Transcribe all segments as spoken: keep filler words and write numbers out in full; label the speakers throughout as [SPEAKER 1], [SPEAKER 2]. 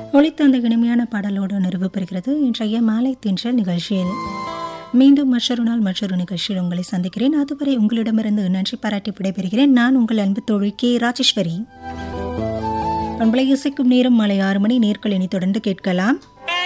[SPEAKER 1] ஒளித்த அந்த இனிமையான பாடலோடு நிறைவு பெறுகிறது இன்றைய மாலை தென்றல் நிகழ்ச்சியில். மீண்டும் மற்றொரு நாள் மற்றொரு நிகழ்ச்சியில் உங்களை சந்திக்கிறேன். அதுவரை உங்களிடமிருந்து நன்றி பாராட்டி விடைபெறுகிறேன். நான் உங்கள் அன்பு தோழி கே ராஜேஸ்வரி. பண்பலை இசைக்கும் நேரம் மாலை ஆறு மணி. நேர்கள் இனி தொடர்ந்து கேட்கலாம்.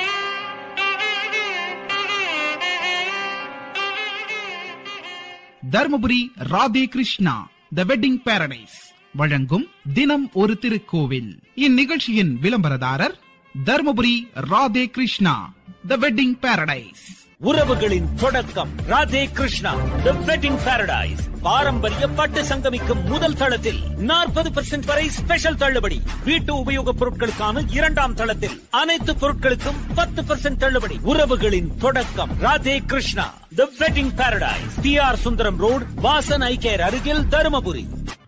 [SPEAKER 2] தர்மபுரி ராதே கிருஷ்ணா தி வெட்டிங் பாரடைஸ் வழங்கும் தினம் ஒரு திருக்கோவில். இந்நிகழ்ச்சியின் விளம்பரதாரர் தர்மபுரி ராதே கிருஷ்ணா தி வெட்டிங் பாரடைஸ்.
[SPEAKER 3] உறவுகளின் தொடக்கம் ராதே கிருஷ்ணா தி வெட்டிங் பாரடைஸ். பாரம்பரிய பட்டு சங்கமிக்கும் முதல் தளத்தில் நாற்பது பெர்சென்ட் வரை ஸ்பெஷல் தள்ளுபடி. வீட்டு உபயோகப் பொருட்களுக்கான இரண்டாம் தளத்தில் அனைத்து பொருட்களுக்கும் பத்து பெர்சென்ட் தள்ளுபடி. உறவுகளின் தொடக்கம் ராதே கிருஷ்ணா தி wedding Paradise, D R Sundaram road, Vasan ஐகேர் அருகில், தருமபுரி.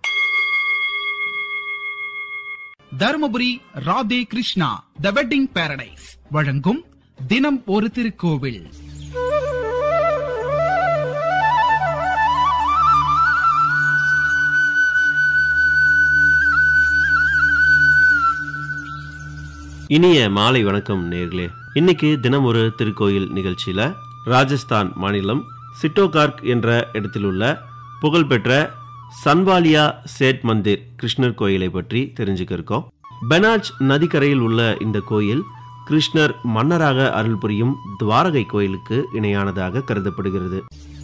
[SPEAKER 2] தர்மபுரி ராதே கிருஷ்ணா தி வெட்டிங் பாரடைஸ் வழங்கும் தினம் ஒரு திருக்கோவில்.
[SPEAKER 4] இனிய மாலை வணக்கம் நேர்களே. இன்னைக்கு தினம் ஒரு திருக்கோயில் நிகழ்ச்சியில ராஜஸ்தான் மாநிலம் சிட்டோகார்க் என்ற இடத்தில் உள்ள புகழ்பெற்ற சன்வாலியா சேட் மந்திர் கிருஷ்ணர் கோயிலை பற்றி தெரிஞ்சுக்க இருக்கோம். பெனாஜ் நதிக்கரையில் உள்ள இந்த கோயில் கிருஷ்ணர் மன்னராக அருள் புரியும் துவாரகை கோயிலுக்கு இணையானதாக கருதப்படுகிறது.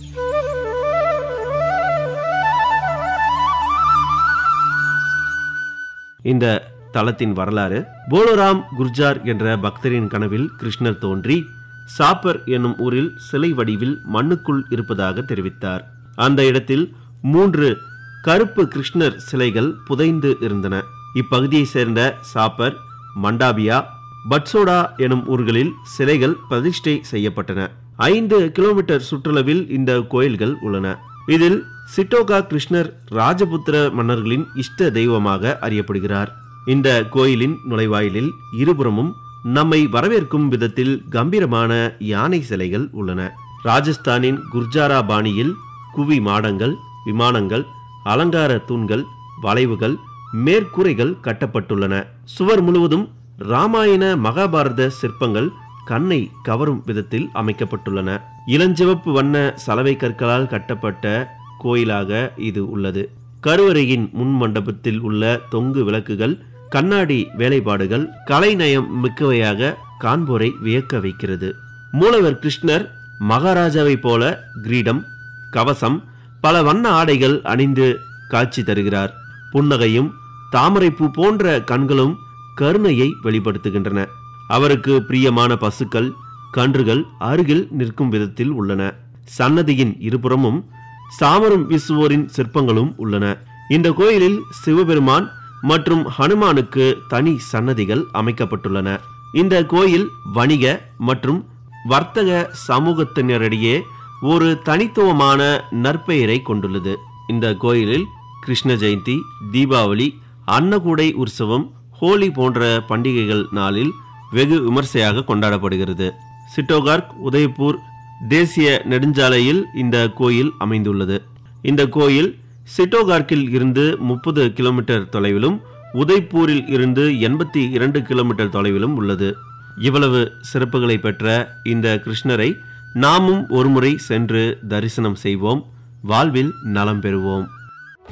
[SPEAKER 4] இந்த தலத்தின் வரலாறு: போலோராம் குர்ஜார் என்ற பக்தரின் கனவில் கிருஷ்ணர் தோன்றி சாப்பர் என்னும் ஊரில் சிலை வடிவில் மண்ணுக்குள் இருப்பதாக தெரிவித்தார். அந்த இடத்தில் மூன்று கருப்பு கிருஷ்ணர் சிலைகள் புதைந்து இருந்தன. இப்பகுதியை சேர்ந்த சாப்பர், மண்டாபியா, பட்சோடா எனும் ஊர்களில் சிலைகள் பிரதிஷ்டை செய்யப்பட்டன. ஐந்து கிலோமீட்டர் சுற்றளவில் இந்த கோயில்கள் உள்ளன. இதில் சிட்டோகா கிருஷ்ணர் ராஜபுத்திர மன்னர்களின் இஷ்ட தெய்வமாக அறியப்படுகிறார். இந்த கோயிலின் நுழைவாயிலில் இருபுறமும் நம்மை வரவேற்கும் விதத்தில் கம்பீரமான யானை சிலைகள் உள்ளன. ராஜஸ்தானின் குர்ஜாரா பாணியில் குவி மாடங்கள், விமானங்கள், அலங்கார தூண்கள், வளைவுகள், மேற்கூரைகள் கட்டப்பட்டுள்ளன. சுவர் முழுவதும் ராமாயண மகாபாரத சிற்பங்கள் கண்ணை கவரும் விதத்தில் அமைக்கப்பட்டுள்ளன. இளஞ்சிவப்பு வண்ண சலவை கற்களால் கட்டப்பட்ட கோயிலாக இது உள்ளது. கருவறையின் முன் மண்டபத்தில் உள்ள தொங்கு விளக்குகள், கண்ணாடி வேலைப்பாடுகள் கலைநயம் மிக்கவையாக காண்போரை வியக்க வைக்கிறது. மூலவர் கிருஷ்ணர் மகாராஜாவை போல கிரீடம், கவசம், பல வண்ண ஆடைகள் அணிந்து காட்சி தருகிறார். புன்னகையும் தாமரை பூ போன்ற கண்களும் கருணையை வெளிப்படுத்துகின்றன. அவருக்கு பிரியமான பசுக்கள், கன்றுகள் அருகில் நிற்கும் விதத்தில் உள்ளன. சன்னதியின் இருபுறமும் சாமரம் வீசுவோரின் சிற்பங்களும் உள்ளன. இந்த கோயிலில் சிவபெருமான் மற்றும் ஹனுமானுக்கு தனி சன்னதிகள் அமைக்கப்பட்டுள்ளன. இந்த கோயில் வணிக மற்றும் வர்த்தக சமூகத்தினரிடையே ஒரு தனித்துவமான நற்பெயரை கொண்டுள்ளது. இந்த கோயிலில் கிருஷ்ண ஜெயந்தி, தீபாவளி, அன்னகூடை உற்சவம், ஹோலி போன்ற பண்டிகைகள் நாளில் வெகு விமர்சையாக கொண்டாடப்படுகிறது. சிட்டோகார்க் உதய்பூர் தேசிய நெடுஞ்சாலையில் இந்த கோயில் அமைந்துள்ளது. இந்த கோயில் சிட்டோகார்க்கில் இருந்து முப்பது கிலோமீட்டர் தொலைவிலும் உதய்பூரில் இருந்து எண்பத்தி இரண்டு கிலோமீட்டர் தொலைவிலும் உள்ளது. இவ்வளவு சிறப்புகளை பெற்ற இந்த கிருஷ்ணரை நாமும் ஒருமுறை சென்று தரிசனம் செய்வோம். வாழ்வில் நலம் பெறுவோம்.